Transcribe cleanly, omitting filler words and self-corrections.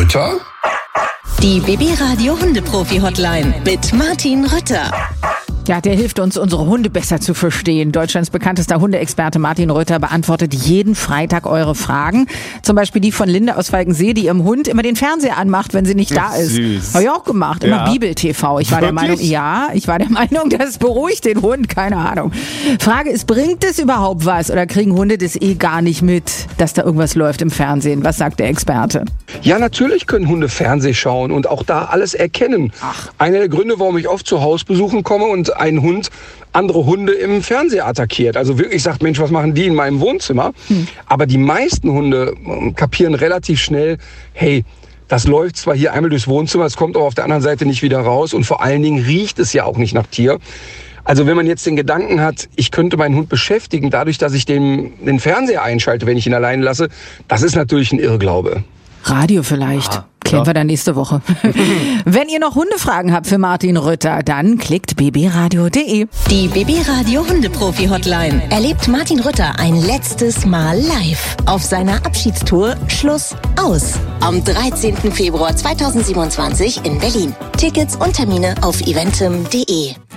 Rütter? Die BB Radio Hundeprofi Hotline mit Martin Rütter. Ja, der hilft uns, unsere Hunde besser zu verstehen. Deutschlands bekanntester Hundeexperte Martin Rütter beantwortet jeden Freitag eure Fragen. Zum Beispiel die von Linde aus Falkensee, die ihrem Hund immer den Fernseher anmacht, wenn sie nicht da ist. Süß. Habe ich auch gemacht. Immer Bibel-TV. Ich war der Meinung, das beruhigt den Hund. Keine Ahnung. Frage ist, bringt es überhaupt was? Oder kriegen Hunde das gar nicht mit, dass da irgendwas läuft im Fernsehen? Was sagt der Experte? Ja, natürlich können Hunde Fernseh schauen und auch da alles erkennen. Einer der Gründe, warum ich oft zu Hausbesuchen komme und ein Hund andere Hunde im Fernseher attackiert. Also wirklich sagt, Mensch, was machen die in meinem Wohnzimmer? Aber die meisten Hunde kapieren relativ schnell, hey, das läuft zwar hier einmal durchs Wohnzimmer, es kommt aber auf der anderen Seite nicht wieder raus und vor allen Dingen riecht es ja auch nicht nach Tier. Also wenn man jetzt den Gedanken hat, ich könnte meinen Hund beschäftigen, dadurch, dass ich den Fernseher einschalte, wenn ich ihn alleine lasse, das ist natürlich ein Irrglaube. Radio vielleicht. Klären wir dann nächste Woche. Wenn ihr noch Hundefragen habt für Martin Rütter, dann klickt bbradio.de. Die BB Radio Hundeprofi Hotline. Erlebt Martin Rütter ein letztes Mal live auf seiner Abschiedstour Schluss aus. Am 13. Februar 2027 in Berlin. Tickets und Termine auf eventim.de.